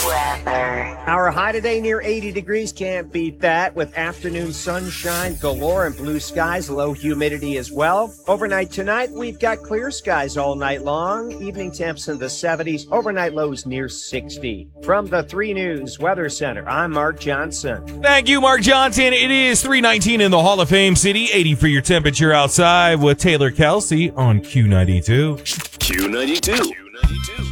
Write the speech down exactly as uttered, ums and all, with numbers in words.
Weather. Our high today near eighty degrees. Can't beat that, with afternoon sunshine galore and blue skies, low humidity as well. Overnight tonight, we've got clear skies all night long. Evening temps in the seventies. Overnight lows near sixty. From the three News Weather Center, I'm Mark Johnson. Thank you, Mark Johnson. It is three nineteen in the Hall of Fame City. eighty for your temperature outside with Taylor Kelsey on Q ninety-two. Q ninety-two. Q ninety-two.